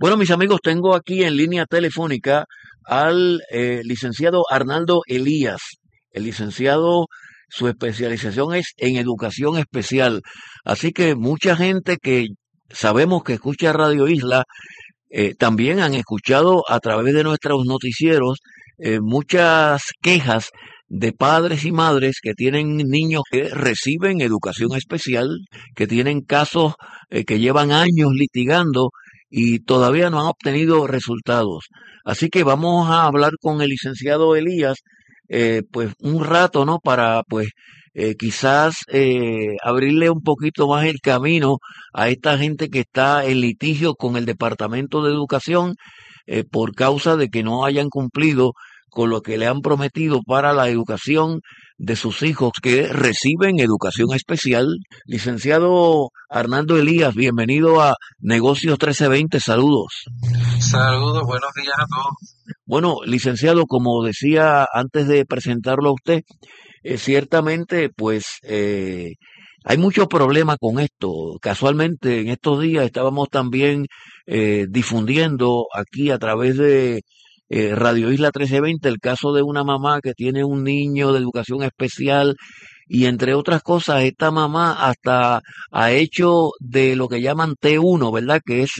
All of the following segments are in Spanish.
Bueno, mis amigos, tengo aquí en línea telefónica al licenciado Arnaldo Elías. El licenciado, su especialización es en educación especial. Así que mucha gente que sabemos que escucha Radio Isla, también han escuchado a través de nuestros noticieros muchas quejas de padres y madres que tienen niños que reciben educación especial, que tienen casos que llevan años litigando y todavía no han obtenido resultados. Así que vamos a hablar con el licenciado Elías, pues un rato, ¿no? Para, pues, quizás abrirle un poquito más el camino a esta gente que está en litigio con el Departamento de Educación por causa de que no hayan cumplido con lo que le han prometido para la educación de sus hijos que reciben educación especial. Licenciado Arnaldo Elías, bienvenido a Negocios 1320, saludos. Saludos, buenos días a todos. Bueno, licenciado, como decía antes de presentarlo a usted, ciertamente, pues hay mucho problema con esto. Casualmente, en estos días estábamos también difundiendo aquí a través de Radio Isla 1320 el caso de una mamá que tiene un niño de educación especial y entre otras cosas, esta mamá hasta ha hecho de lo que llaman T1, ¿verdad? Que es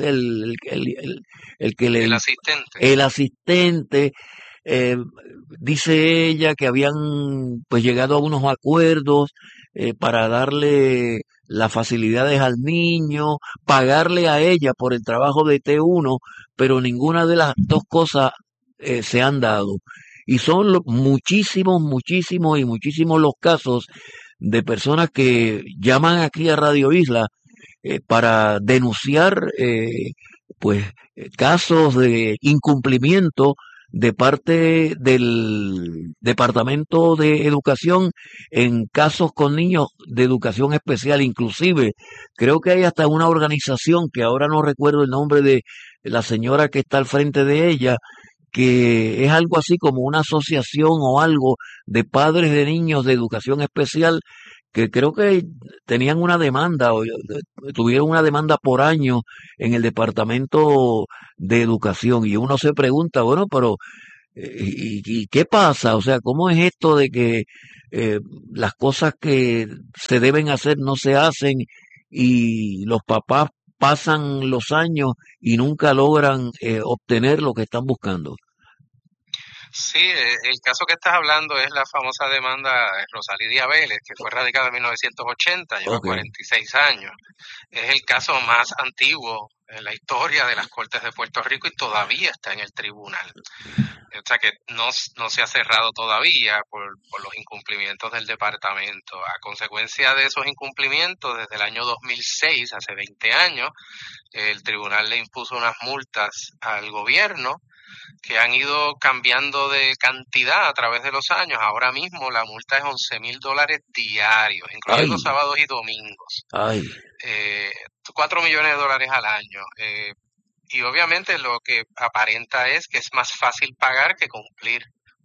el que El asistente. el asistente, eh, dice ella que habían pues llegado a unos acuerdos para darle las facilidades al niño, pagarle a ella por el trabajo de T1, pero ninguna de las dos cosas se han dado. Y son muchísimos, muchísimos y muchísimos los casos de personas que llaman aquí a Radio Isla para denunciar pues casos de incumplimiento de parte del Departamento de Educación en casos con niños de educación especial. Inclusive creo que hay hasta una organización que ahora no recuerdo el nombre de la señora que está al frente de ella, que es algo así como una asociación o algo de padres de niños de educación especial, que creo que tenían una demanda o tuvieron una demanda por año en el Departamento de Educación. Y uno se pregunta, bueno, pero ¿y qué pasa? O sea, ¿cómo es esto de que eh, las cosas que se deben hacer no se hacen y los papás pasan los años y nunca logran obtener lo que están buscando? Sí, el caso que estás hablando es la famosa demanda de Rosalía Vélez, que fue radicada en 1980, lleva Ok. 46 años. Es el caso más antiguo en la historia de las Cortes de Puerto Rico y todavía está en el tribunal. O sea que no se ha cerrado todavía por los incumplimientos del departamento. A consecuencia de esos incumplimientos, desde el año 2006, hace 20 años, el tribunal le impuso unas multas al gobierno que han ido cambiando de cantidad a través de los años. Ahora mismo la multa es $11,000 diarios, incluyendo Ay, sábados y domingos. ay. Eh, $4 millones al año. Y obviamente lo que aparenta es que es más fácil pagar que cumplir.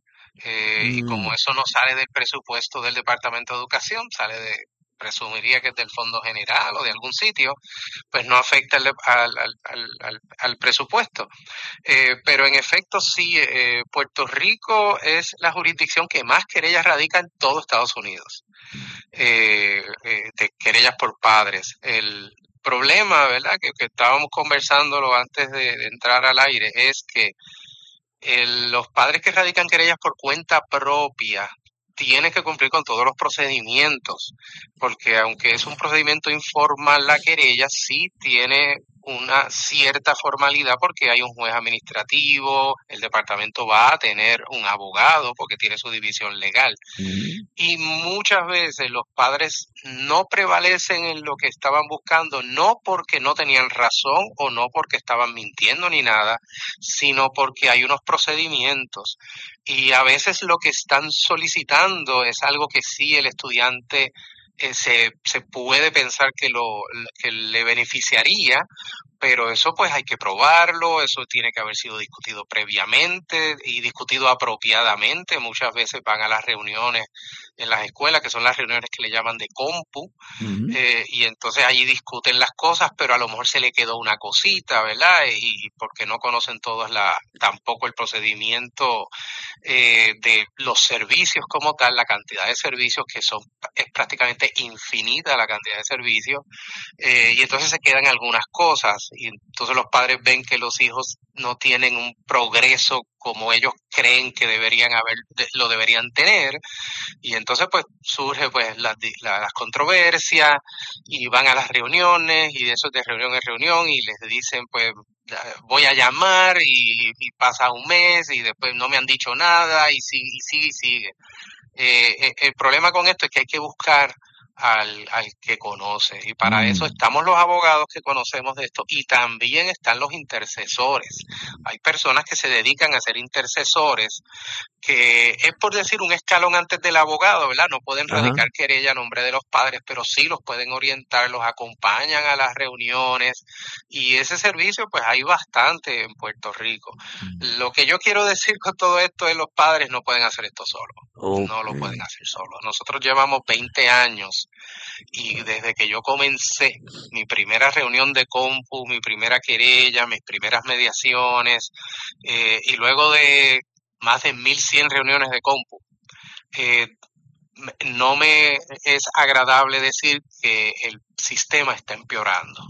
Y Mm, como eso no sale del presupuesto del Departamento de Educación, presumiría que es del Fondo General o de algún sitio, pues no afecta al presupuesto. Pero en efecto sí, Puerto Rico es la jurisdicción que más querellas radica en todo Estados Unidos, de querellas por padres. El problema, ¿verdad?, que estábamos conversándolo antes de entrar al aire, es que los padres que radican querellas por cuenta propia tienen que cumplir con todos los procedimientos, porque aunque es un procedimiento informal, la querella sí tiene una cierta formalidad porque hay un juez administrativo, el departamento va a tener un abogado porque tiene su división legal. mm, Y muchas veces los padres no prevalecen en lo que estaban buscando, no porque no tenían razón o no porque estaban mintiendo ni nada, sino porque hay unos procedimientos. Y a veces lo que están solicitando es algo que sí el estudiante se puede pensar que le beneficiaría, pero eso pues hay que probarlo, eso tiene que haber sido discutido previamente y discutido apropiadamente. Muchas veces van a las reuniones en las escuelas, que son las reuniones que le llaman de compu, Ujú. y entonces allí discuten las cosas, pero a lo mejor se le quedó una cosita, ¿verdad? Y porque no conocen todos tampoco el procedimiento de los servicios como tal, la cantidad de servicios es prácticamente infinita la cantidad de servicios, y entonces se quedan algunas cosas, y entonces los padres ven que los hijos no tienen un progreso como ellos creen que lo deberían tener, y entonces pues surge pues las controversias, y van a las reuniones, y de eso de reunión en reunión, y les dicen pues voy a llamar, y pasa un mes y después no me han dicho nada, y sigue y sigue y sigue. El problema con esto es que hay que buscar al que conoce, y para eso Mm. estamos los abogados que conocemos de esto, y también están los intercesores. Hay personas que se dedican a ser intercesores, que es por decir un escalón antes del abogado, ¿verdad? No pueden Ajá. radicar querella a nombre de los padres, pero sí los pueden orientar, los acompañan a las reuniones, y ese servicio pues hay bastante en Puerto Rico. Mm. Lo que yo quiero decir con todo esto es los padres no pueden hacer esto solos. No Ok. lo pueden hacer solos. Nosotros llevamos 20 años, y desde que yo comencé mi primera reunión de compu, mi primera querella, mis primeras mediaciones, y luego de más de 1.100 reuniones de compu, eh, no me es agradable decir que el sistema está empeorando.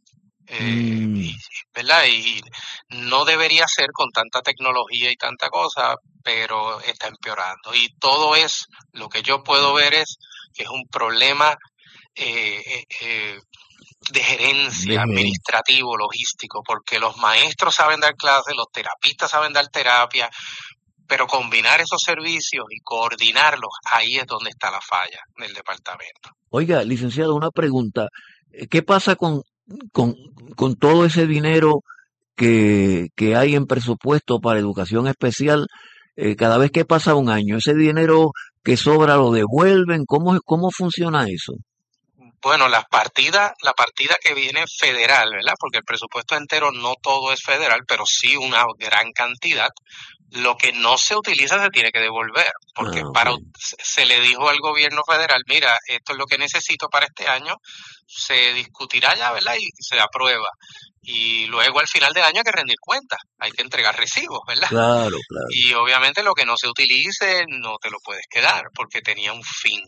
Mm. ¿Verdad? Y no debería ser con tanta tecnología y tanta cosa, pero está empeorando. Y todo lo que yo puedo ver es que es un problema eh, eh, eh, de De gerencia, gerencia. administrativo, logístico, porque los maestros saben dar clases, los terapistas saben dar terapia, pero combinar esos servicios y coordinarlos, ahí es donde está la falla del departamento. Oiga, licenciado, una pregunta. ¿Qué pasa con, con todo ese dinero que hay en presupuesto para educación especial cada vez que pasa un año? ¿Ese dinero que sobra lo devuelven? ¿Cómo funciona eso? Bueno, la partida que viene federal, ¿verdad? Porque el presupuesto entero no todo es federal, pero sí una gran cantidad. Lo que no se utiliza se tiene que devolver, porque Ah, ok. se le dijo al gobierno federal, mira, esto es lo que necesito para este año, se discutirá ya, ¿verdad? Y se aprueba. Y luego al final del año hay que rendir cuentas, hay que entregar recibos, ¿verdad? Claro, claro. Y obviamente lo que no se utilice no te lo puedes quedar, porque tenía un fin.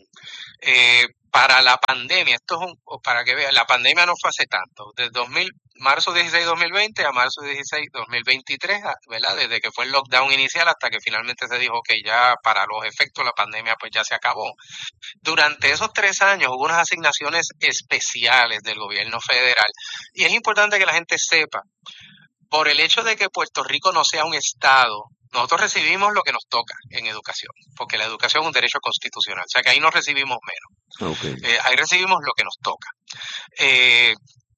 Para la pandemia, para que vean, la pandemia no fue hace tanto, de marzo 16 2020 a marzo 16 2023, ¿verdad? Desde que fue el lockdown inicial hasta que finalmente se dijo que ya para los efectos la pandemia pues ya se acabó. Durante esos 3 años hubo unas asignaciones especiales del gobierno federal, y es importante que la gente sepa, por el hecho de que Puerto Rico no sea un estado, nosotros recibimos lo que nos toca en educación, porque la educación es un derecho constitucional, o sea que ahí no recibimos menos, Ok. ahí recibimos lo que nos toca. Eh,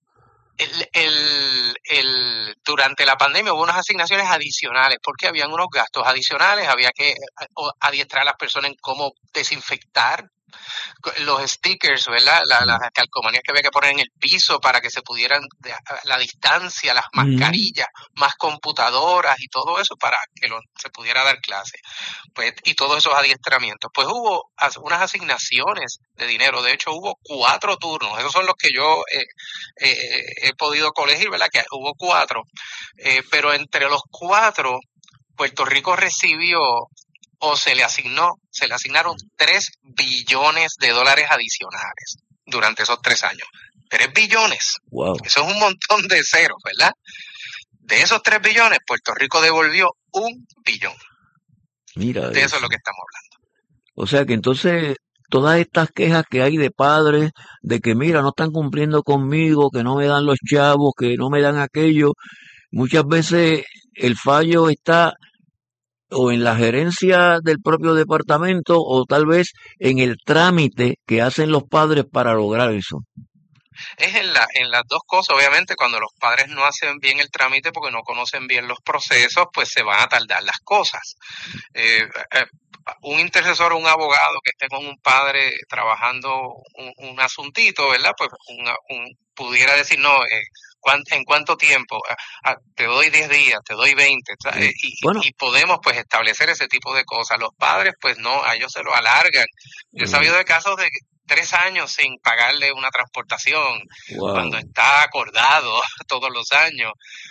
durante la pandemia hubo unas asignaciones adicionales, porque habían unos gastos adicionales, había que adiestrar a las personas en cómo desinfectar los stickers, ¿verdad? Las calcomanías que había que poner en el piso para que se pudieran, la distancia, las Ujú. mascarillas, más computadoras y todo eso para que se pudiera dar clase. Pues, y todos esos adiestramientos. Pues hubo unas asignaciones de dinero, de hecho hubo 4 turnos, esos son los que yo he podido colegir, ¿verdad? Que hubo 4, pero entre los 4, Puerto Rico recibió o se le asignaron 3 billones de dólares adicionales durante esos 3 años. 3 billones. Wow. Eso es un montón de ceros, ¿verdad? De esos 3 billones, Puerto Rico devolvió 1 billón. Mira De eso es eso. lo que estamos hablando. O sea que entonces todas estas quejas que hay de padres de que mira, no están cumpliendo conmigo, que no me dan los chavos, que no me dan aquello, muchas veces el fallo está o en la gerencia del propio departamento o tal vez en el trámite que hacen los padres para lograr eso. Es en las dos cosas, obviamente, cuando los padres no hacen bien el trámite porque no conocen bien los procesos, pues se van a tardar las cosas. Eh, eh, un intercesor o un abogado que esté con un padre trabajando un asuntito, ¿verdad? Pues pudiera decir, no, ¿En cuánto tiempo? Te doy 10 días, te doy 20, Bueno, y podemos pues establecer ese tipo de cosas. Los padres pues no, a ellos se lo alargan. Yo he sabido de casos de 3 años sin pagarle una transportación, cuando wow. está acordado todos los años.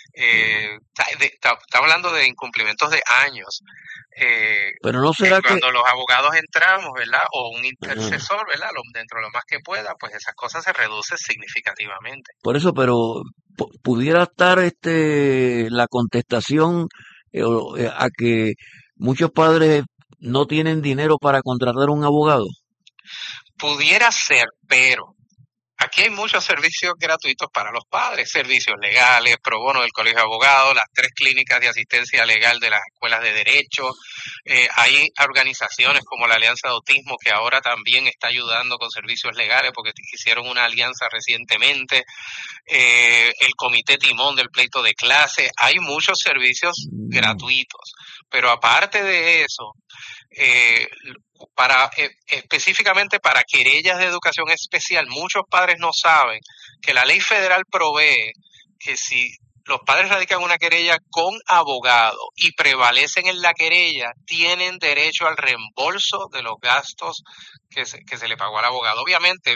Está hablando de incumplimientos de años. Eh, Pero no será que, Cuando los abogados entramos, ¿verdad? O un ajá, intercesor, ¿verdad? Dentro de lo más que pueda, pues esas cosas se reducen significativamente. por eso, pero pudiera estar la contestación a que muchos padres no tienen dinero para contratar un abogado. Pudiera ser, pero aquí hay muchos servicios gratuitos para los padres, servicios legales, pro bono del Colegio de Abogados, las 3 clínicas de asistencia legal de las escuelas de derecho. Hay organizaciones como la Alianza de Autismo que ahora también está ayudando con servicios legales porque hicieron una alianza recientemente. El Comité Timón del Pleito de Clase. Hay muchos servicios Mm, gratuitos, pero aparte de eso, eh, específicamente para querellas de educación especial, muchos padres no saben que la ley federal provee que si los padres radican una querella con abogado y prevalecen en la querella, tienen derecho al reembolso de los gastos que se le pagó al abogado. Obviamente,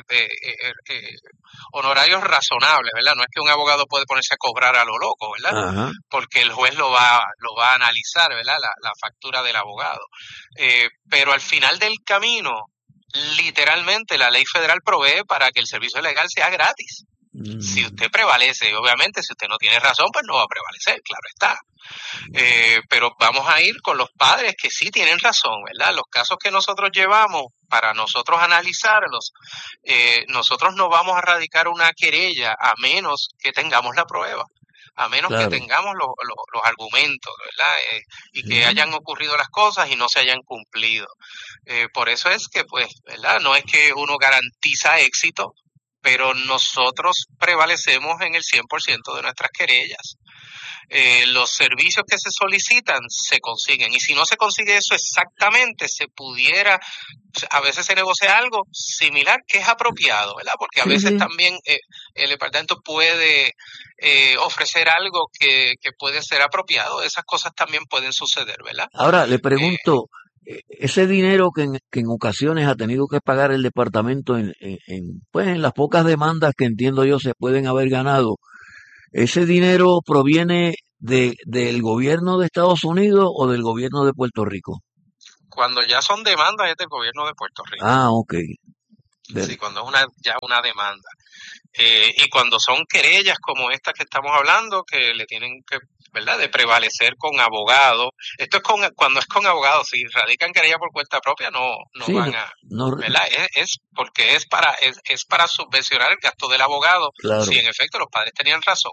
honorarios razonables, ¿verdad? No es que un abogado puede ponerse a cobrar a lo loco, ¿verdad? ajá, Porque el juez lo va a analizar, ¿verdad? La factura del abogado. Pero al final del camino, literalmente la ley federal provee para que el servicio legal sea gratis. Si mm, usted prevalece, obviamente si usted no tiene razón, pues no va a prevalecer, claro está. Pero vamos a ir con los padres que sí tienen razón, ¿verdad? Los casos que nosotros llevamos para nosotros analizarlos, nosotros no vamos a radicar una querella a menos que tengamos la prueba, a menos que claro, tengamos los argumentos, ¿verdad? Y que sí, hayan ocurrido las cosas y no se hayan cumplido. Por eso es que, pues, ¿verdad? No es que uno garantiza éxito, pero nosotros prevalecemos en el 100% de nuestras querellas. Los servicios que se solicitan se consiguen, y si no se consigue eso exactamente, se pudiera, a veces se negocia algo similar que es apropiado, ¿verdad? Porque a sí, veces sí. también el departamento puede ofrecer algo que puede ser apropiado. Esas cosas también pueden suceder, ¿verdad? Ahora le Eh, pregunto, ese dinero que en ocasiones ha tenido que pagar el departamento pues en las pocas demandas que entiendo yo se pueden haber ganado, ¿ese dinero proviene del gobierno de Estados Unidos o del gobierno de Puerto Rico? Cuando ya son demandas es del gobierno de Puerto Rico. Ah, ok. Sí, cuando es ya una demanda. Y cuando son querellas como estas que estamos hablando, que le tienen que, ¿verdad?, de prevalecer con abogado. Esto es cuando es con abogado. Si radican querella por cuenta propia, no Sí, van no, a, no, ¿verdad? Es porque es para subvencionar el gasto del abogado, si claro, en efecto los padres tenían razón.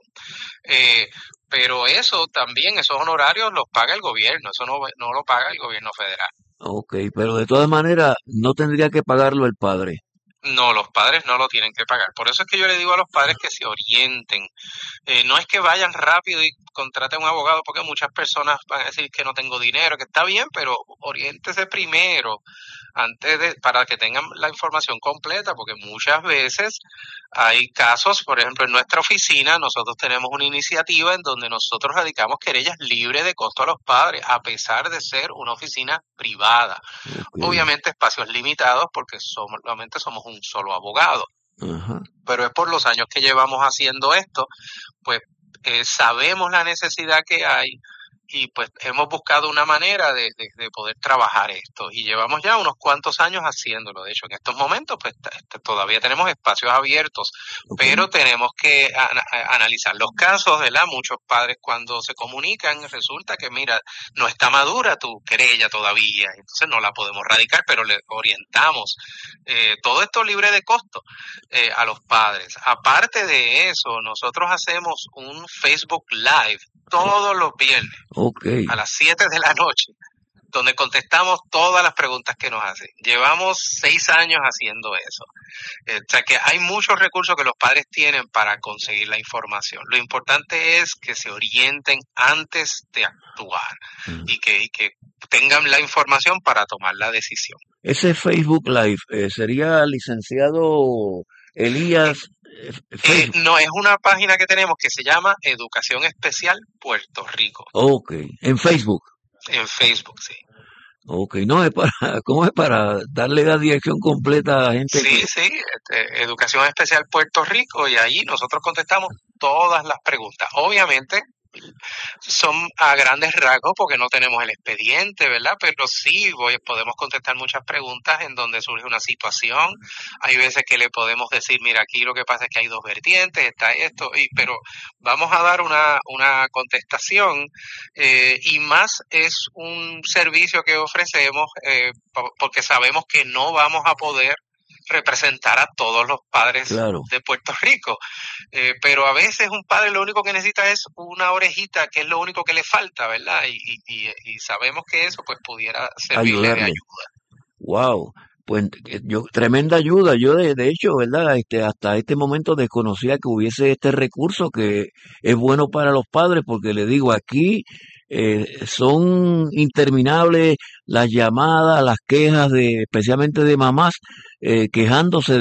Pero eso también, esos honorarios los paga el gobierno, eso no lo paga el gobierno federal. ok, pero de todas maneras no tendría que pagarlo el padre. No, los padres no lo tienen que pagar. Por eso es que yo le digo a los padres que se orienten. No es que vayan rápido y contraten un abogado, porque muchas personas van a decir que no tengo dinero, que está bien, pero oriéntese primero para que tengan la información completa, porque muchas veces hay casos, por ejemplo, en nuestra oficina nosotros tenemos una iniciativa en donde nosotros radicamos querellas libres de costo a los padres, a pesar de ser una oficina privada. Ok, Obviamente espacios limitados porque solamente somos un solo abogado, ajá, pero es por los años que llevamos haciendo esto, pues sabemos la necesidad que hay y pues hemos buscado una manera de poder trabajar esto y llevamos ya unos cuantos años haciéndolo. De hecho, en estos momentos pues todavía tenemos espacios abiertos, ok, pero tenemos que analizar los casos, ¿verdad? Muchos padres cuando se comunican resulta que mira, no está madura tu querella todavía, entonces no la podemos radicar, pero le orientamos. Todo esto libre de costo a los padres. Aparte de eso, nosotros hacemos un Facebook Live todos los viernes ok. a las 7 de la noche, donde contestamos todas las preguntas que nos hacen. Llevamos 6 años haciendo eso. O sea que hay muchos recursos que los padres tienen para conseguir la información. Lo importante es que se orienten antes de actuar Mm. y que tengan la información para tomar la decisión. Ese Facebook Live sería licenciado Elías Facebook. No, es una página que tenemos que se llama Educación Especial Puerto Rico. Ok, en Facebook. En Facebook, sí. Ok, no es para, ¿cómo es para darle la dirección completa a la gente que... Sí, Educación Especial Puerto Rico, y ahí nosotros contestamos todas las preguntas. Obviamente son a grandes rasgos porque no tenemos el expediente, ¿verdad? Pero sí podemos contestar muchas preguntas en donde surge una situación. Hay veces que le podemos decir, mira, aquí lo que pasa es que hay dos vertientes, está esto, pero vamos a dar una contestación, y más es un servicio que ofrecemos, porque sabemos que no vamos a poder representar a todos los padres Claro, de Puerto Rico. Pero a veces un padre lo único que necesita es una orejita, que es lo único que le falta, ¿verdad? Y sabemos que eso pues pudiera servirle de ayudarle. ayuda. Wow, pues yo, tremenda ayuda. Yo de hecho, ¿verdad? Hasta este momento desconocía que hubiese este recurso que es bueno para los padres, porque le digo, aquí son interminables las llamadas, las quejas especialmente de mamás, quejándose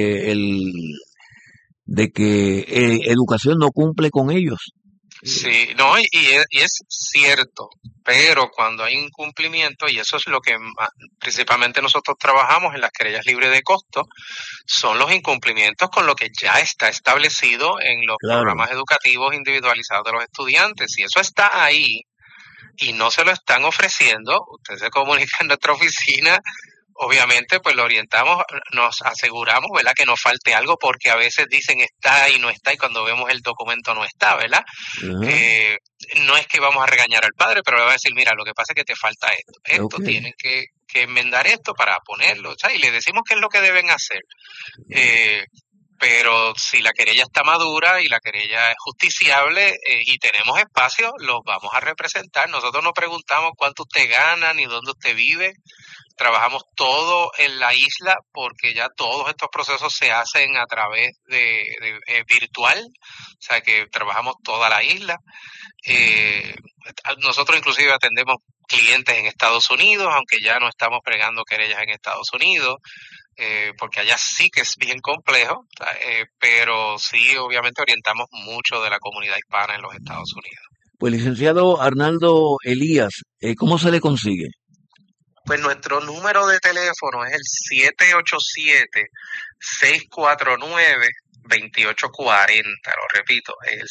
de que educación no cumple con ellos. Sí, no, y es cierto, pero cuando hay incumplimiento, y eso es lo que principalmente nosotros trabajamos en las querellas libres de costo, son los incumplimientos con lo que ya está establecido en los Claro, programas educativos individualizados de los estudiantes. Si eso está ahí y no se lo están ofreciendo, usted se comunica en nuestra oficina. Obviamente, pues lo orientamos, nos aseguramos, ¿verdad? Que no falte algo, porque a veces dicen está y no está, y cuando vemos el documento no está, ¿verdad? ajá, Eh, no es que vamos a regañar al padre, pero le va a decir, mira, lo que pasa es que te falta esto. ok, Tienen que enmendar esto para ponerlo, ¿sabes? Y le decimos qué es lo que deben hacer. Eh, pero si la querella está madura y la querella es justiciable, y tenemos espacio, los vamos a representar. Nosotros no preguntamos cuánto usted gana ni dónde usted vive. Trabajamos todo en la isla porque ya todos estos procesos se hacen a través de virtual, o sea que trabajamos toda la isla. Eh, Nosotros inclusive atendemos clientes en Estados Unidos, aunque ya no estamos pregando querellas en Estados Unidos, porque allá sí que es bien complejo, pero sí obviamente orientamos mucho de la comunidad hispana en los Estados Unidos. pues licenciado Arnaldo Elías, ¿cómo se le consigue? Pues nuestro número de teléfono es el 787-649-2840. Lo repito, el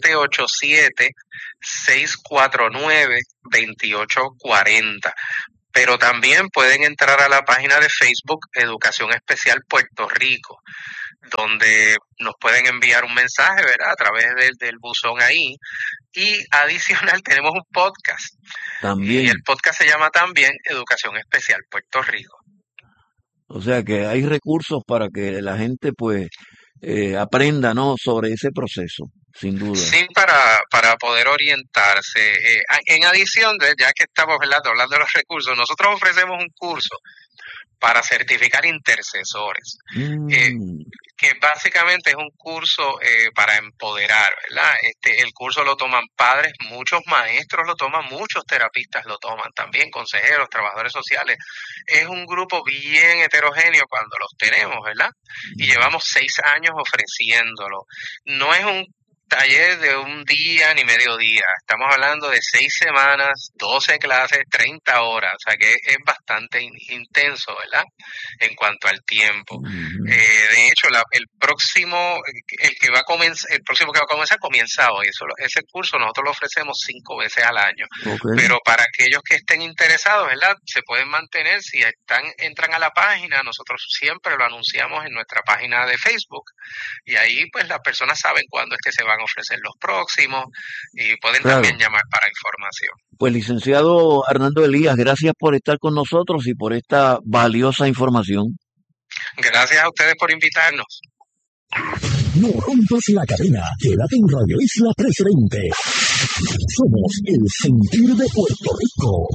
787-649-2840. Pero también pueden entrar a la página de Facebook Educación Especial Puerto Rico, donde nos pueden enviar un mensaje, ¿verdad? A través del buzón ahí. Y adicional tenemos un podcast. Y el También, podcast se llama también Educación Especial Puerto Rico. o sea que hay recursos para que la gente pues aprenda, ¿no? Sobre ese proceso, sin duda. Sí, para poder orientarse. En adición, ya que estamos hablando de los recursos, nosotros ofrecemos un curso para certificar intercesores, Mm, que básicamente es un curso para empoderar, ¿verdad? El curso lo toman padres, muchos maestros lo toman, muchos terapistas lo toman, también consejeros, trabajadores sociales. Es un grupo bien heterogéneo cuando los tenemos, ¿verdad? Y llevamos 6 años ofreciéndolo. No es un taller de un día ni medio día. Estamos hablando de 6 semanas, 12 clases, 30 horas. O sea que es bastante intenso, ¿verdad? En cuanto al tiempo. ujú, De hecho, el próximo, el próximo que va a comenzar comienza hoy. Ese curso nosotros lo ofrecemos 5 veces al año. ok. Pero para aquellos que estén interesados, ¿verdad? Se pueden mantener. Si entran a la página, nosotros siempre lo anunciamos en nuestra página de Facebook. Y ahí pues las personas saben cuándo es que se van a ofrecer los próximos, y pueden Claro. también llamar para información. Pues licenciado Arnaldo Elías, gracias por estar con nosotros y por esta valiosa información. Gracias a ustedes por invitarnos. No rompas la cadena. Quédate en Radio Isla 1320. Somos el sentir de Puerto Rico.